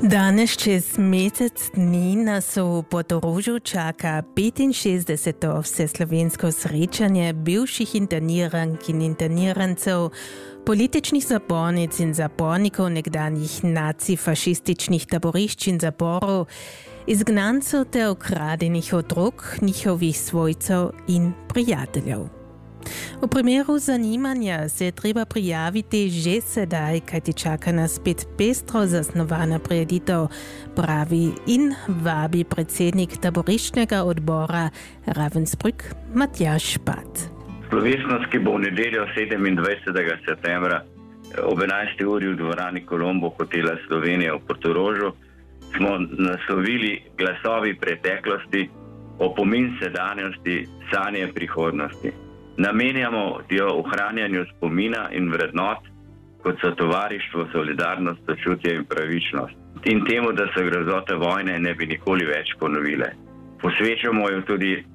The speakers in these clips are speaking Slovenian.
Danes čez mesec dni nas v Portorožu čaka 65. vseslovensko srečanje bivših internirank in internirancev, političnih zapornic in zapornikov nekdanjih nacifašističnih taborišč in zaporov, izgnancev ter ukradenih otrok, njihovih svojcev in prijateljev. V primeru zanimanja se je treba prijaviti že sedaj, kajti čaka nas spet pestro zasnovana prireditev, pravi in vabi predsednik taboriščnega odbora Ravensbrück Matjaž Špat. Slovesnost, ki bo v nedeljo 27. septembra ob 11. uri v dvorani Colombo hotela Slovenije v Portorožu, smo naslovili Glasovi preteklosti, opomin sedanjosti, sanje prihodnosti. Namenjamo jo ohranjanju spomina in vrednot, kot so tovarištvo, solidarnost, sočutje in pravičnost. In temu, da se grozote vojne ne bi nikoli več ponovile. Posvečamo jo tudi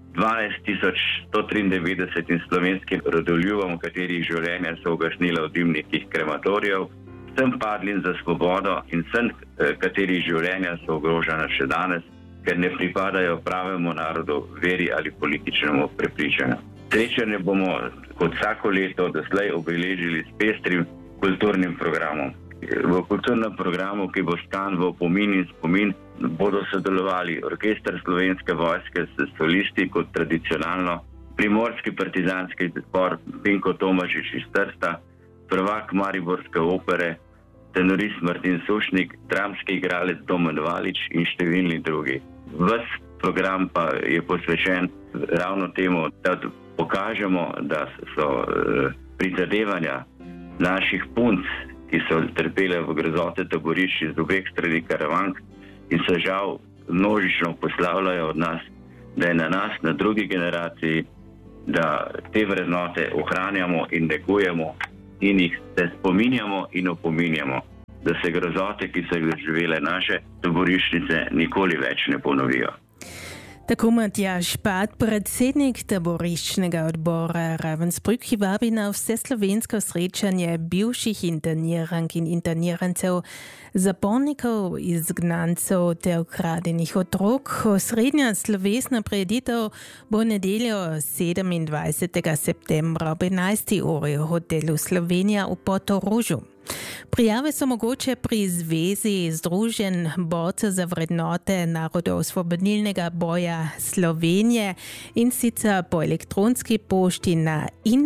12.193 slovenskim rodoljubom, katerih življenja so ugasnila v dimnikih krematorijev, vsem padlim za svobodo in vsem, katerih življenja so ogrožena še danes, ker ne pripadajo pravemu narodu, veri ali političnemu prepričanju. Srečanje bomo kot vsako leto doslej obeležili s pestrim kulturnim programom. V kulturnem programu, ki bo stan v opomin in spomin, bodo sodelovali Orkester Slovenske vojske s solisti kot tradicionalno, Primorski partizanski zbor Pinko Tomažič iz Trsta, prvak Mariborske opere, tenorist Martin Sušnik, dramski igralec Domen Valič in številni drugi. Ves program pa je posvečen ravno temu, da pokažemo, da so prizadevanja naših punc, ki so trpele v grozote taborišč iz obeh strani Karavank in se žal množično poslavljajo od nas, da je na nas, na drugi generaciji, da te vrednote ohranjamo in negujemo in jih se spominjamo in opominjamo, da se grozote, ki so jih doživele naše taboriščnice, nikoli več ne ponovijo. Tako Matjaž Špat, predsednik taboriščnega odbora Ravensbrück, ki vabi na vseslovensko srečanje bivših internirank in internirancev, zapornikov, izgnancev ter ukradenih otrok. Osrednja slovesna prireditev bo nedeljo 27. septembra ob 11. uri v hotelu Slovenija v Portorožu. Prijave so mogoče pri Zvezi združenj borcev za vrednote narodnoosvobodilnega boja Slovenije in sicer po elektronski pošti na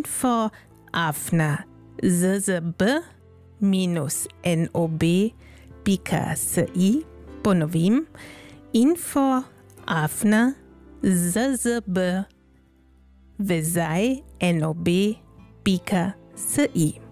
info@zb-nob.si. Ponovim, info@zb-nob.si.